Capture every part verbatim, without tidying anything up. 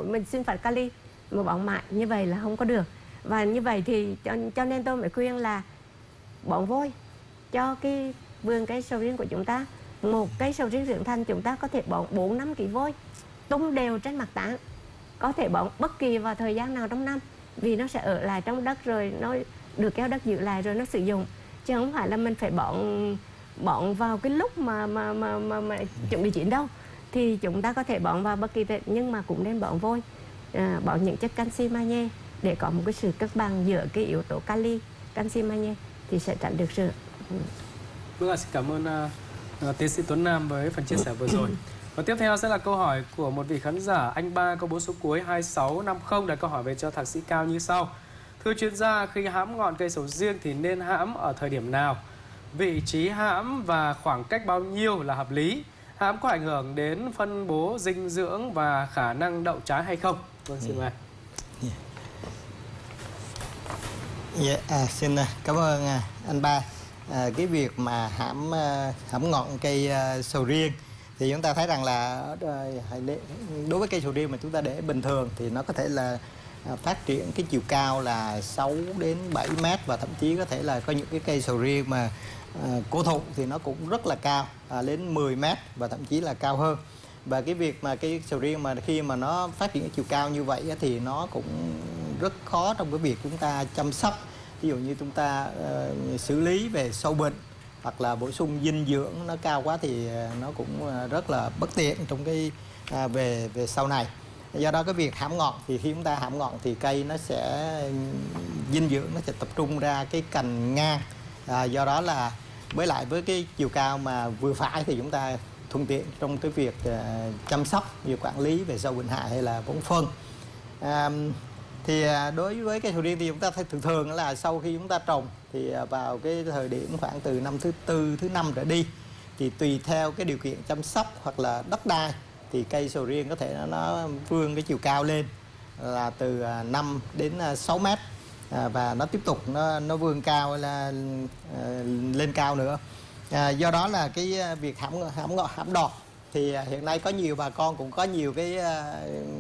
mỗi mình xin phạt kali mà bón mãi như vậy là không có được. Và như vậy thì cho, cho nên tôi mới khuyên là bón vôi cho cái vườn cây sầu riêng của chúng ta. Một cây sầu riêng trưởng thành chúng ta có thể bón bốn năm ký vôi tung đều trên mặt tán, có thể bón bất kỳ vào thời gian nào trong năm, vì nó sẽ ở lại trong đất rồi nó được kéo đất giữ lại rồi nó sử dụng, chứ không phải là mình phải bón bón vào cái lúc mà mà mà mà, mà chuẩn bị chín đâu. Thì chúng ta có thể bón vào bất kỳ thời, nhưng mà cũng nên bón vôi, à, bón những chất canxi magie để có một cái sự cân bằng giữa cái yếu tố kali, canxi magie thì sẽ tránh được rửa. Vâng ạ, xin cảm ơn uh, tiến sĩ Tuấn Nam với phần chia sẻ vừa rồi. Và tiếp theo sẽ là câu hỏi của một vị khán giả anh Ba có bốn số cuối hai sáu năm không, đặt câu hỏi về cho thạc sĩ Cao như sau. Thưa chuyên gia, khi hãm ngọn cây sầu riêng thì nên hãm ở thời điểm nào? Vị trí hãm và khoảng cách bao nhiêu là hợp lý? Hãm có ảnh hưởng đến phân bố dinh dưỡng và khả năng đậu trái hay không? Vâng, xin mời. Yeah. Yeah, à, xin cảm ơn anh Ba. À, cái việc mà hãm hãm ngọn cây uh, sầu riêng thì chúng ta thấy rằng là đối với cây sầu riêng mà chúng ta để bình thường thì nó có thể là phát triển cái chiều cao là sáu đến bảy mét, và thậm chí có thể là có những cái cây sầu riêng mà à, cổ thụ thì nó cũng rất là cao, à, đến mười mét và thậm chí là cao hơn. Và cái việc mà cây sầu riêng mà khi mà nó phát triển chiều cao như vậy thì nó cũng rất khó trong cái việc chúng ta chăm sóc. Ví dụ như chúng ta uh, xử lý về sâu bệnh hoặc là bổ sung dinh dưỡng nó cao quá thì nó cũng rất là bất tiện trong cái à, về về sau này. Do đó cái việc hãm ngọn thì khi chúng ta hãm ngọn thì cây nó sẽ dinh dưỡng nó sẽ tập trung ra cái cành ngang, à, do đó là với lại với cái chiều cao mà vừa phải thì chúng ta thuận tiện trong cái việc uh, chăm sóc như quản lý về sâu bệnh hại hay là bón phân. À, thì đối với cây sầu riêng thì chúng ta thấy thường thường là sau khi chúng ta trồng thì vào cái thời điểm khoảng từ năm thứ tư, thứ năm trở đi thì tùy theo cái điều kiện chăm sóc hoặc là đất đai thì cây sầu riêng có thể nó, nó vươn cái chiều cao lên là từ năm đến sáu mét, à, và nó tiếp tục nó nó vươn cao là à, lên cao nữa. À, do đó là cái việc hãm hãm ngọn hãm đọt thì hiện nay có nhiều bà con cũng có nhiều cái à,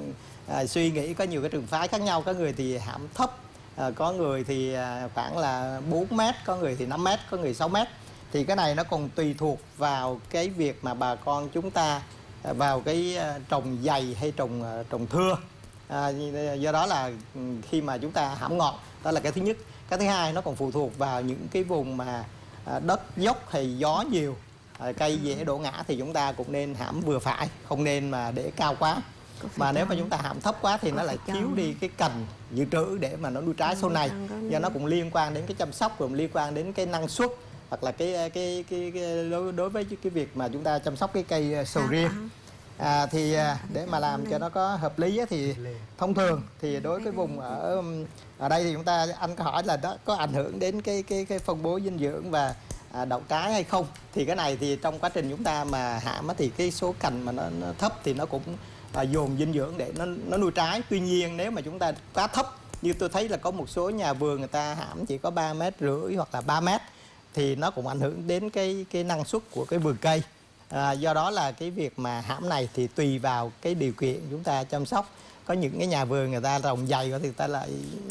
À, suy nghĩ, có nhiều cái trường phái khác nhau. Có người thì hãm thấp, à, có người thì à, khoảng là bốn mét, có người thì năm mét, có người sáu mét. Thì cái này nó còn tùy thuộc vào cái việc mà bà con chúng ta à, vào cái à, trồng dày hay trồng à, trồng thưa. à, Do đó là khi mà chúng ta hãm ngọn, đó là cái thứ nhất. Cái thứ hai nó còn phụ thuộc vào những cái vùng mà à, đất dốc hay gió nhiều, à, cây dễ đổ ngã thì chúng ta cũng nên hãm vừa phải, không nên mà để cao quá. Mà nếu mà chúng ta hãm thấp quá thì nó lại thiếu đi cái cành dự trữ để mà nó nuôi trái sau này. Do nó cũng liên quan đến cái chăm sóc, cũng liên quan đến cái năng suất, hoặc là cái cái cái, cái đối, đối với cái việc mà chúng ta chăm sóc cái cây sầu riêng. À, thì để mà làm cho nó có hợp lý thì thông thường thì đối với cái vùng ở ở đây thì chúng ta, anh có hỏi là đó có ảnh hưởng đến cái cái cái phân bố dinh dưỡng và à, đậu trái hay không. Thì cái này thì trong quá trình chúng ta mà hãm thì cái số cành mà nó, nó thấp thì nó cũng à, dồn dinh dưỡng để nó nó nuôi trái. Tuy nhiên nếu mà chúng ta quá thấp, như tôi thấy là có một số nhà vườn người ta hãm chỉ có ba mét rưỡi hoặc là ba mét thì nó cũng ảnh hưởng đến cái cái năng suất của cái vườn cây. À, do đó là cái việc mà hãm này thì tùy vào cái điều kiện chúng ta chăm sóc. Có những cái nhà vườn người ta trồng dày thì người ta lại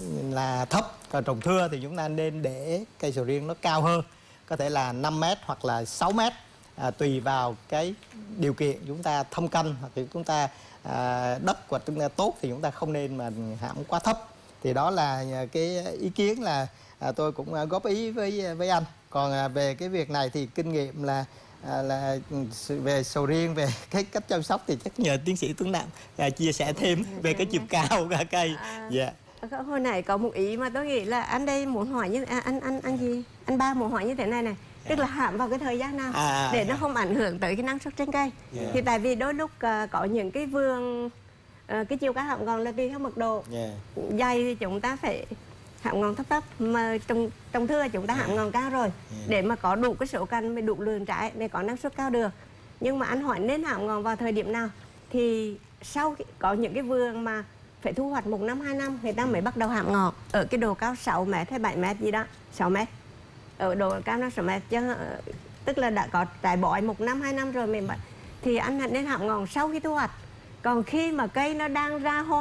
là thấp, còn trồng thưa thì chúng ta nên để cây sầu riêng nó cao hơn, có thể là năm mét hoặc là sáu mét, à, tùy vào cái điều kiện chúng ta thâm canh hoặc là chúng ta à, đất của chúng ta tốt thì chúng ta không nên mà hãm quá thấp. Thì đó là cái ý kiến là à, tôi cũng góp ý với với anh. Còn à, về cái việc này thì kinh nghiệm là à, là về sầu riêng, về cái cách chăm sóc thì chắc nhờ tiến sĩ Tuấn Nam à, chia sẻ thêm về cái chiều cao của cây. Dạ. Yeah. Hồi nãy có một ý mà tôi nghĩ là anh đây muốn hỏi như à, anh anh anh gì anh Ba muốn hỏi như thế này này, tức là hãm vào cái thời gian nào à, để nó không ảnh hưởng tới cái năng suất trên cây. Yeah. Thì tại vì đôi lúc uh, có những cái vườn uh, cái chiều cao hãm ngọn là tùy theo mật độ. Yeah. Dày thì chúng ta phải hãm ngọn thấp thấp, mà trồng trồng thưa chúng ta hãm ngọn cao rồi. Yeah. Để mà có đủ cái số cành mới đủ lượng trái để có năng suất cao được. Nhưng mà anh hỏi nên hãm ngọn vào thời điểm nào thì sau có những cái vườn mà phải thu hoạch một năm hai năm người ta mới bắt đầu hãm ngọn ở cái độ cao sáu mét hay bảy mét gì đó, sáu mét ở độ cao nó sáu mét, chứ tức là đã có trái bói một năm hai năm rồi mình thì anh nên hãm ngọn sau khi thu hoạch. Còn khi mà cây nó đang ra hoa